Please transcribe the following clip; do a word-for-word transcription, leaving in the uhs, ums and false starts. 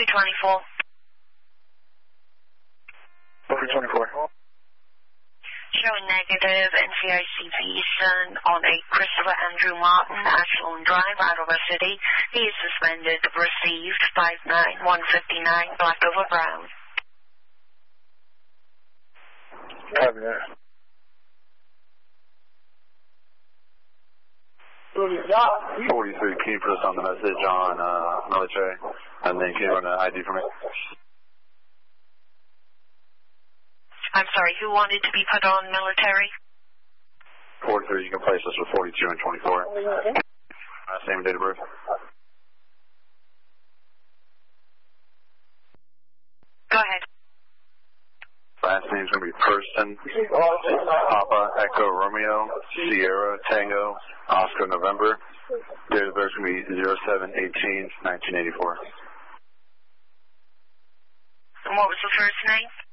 twenty-four. forty twenty-four. Showing negative N C I C V Eastern on a Christopher Andrew Martin, Ashland Drive, Ottawa City. He is suspended, received five nine one fifty-nine, black over brown. Copy that. forty-three, can you put us on the message on uh, military? And then can you run an I D for me? I'm sorry, who wanted to be put on military? forty-three, you can place us with forty-two and twenty-four. Uh, same date of birth. Go ahead. Last name's going to be Person, Papa, Echo, Romeo, Sierra, Tango, Oscar, November. Date of birth is going to be zero seven eighteen nineteen eighty-four. And what was the first name?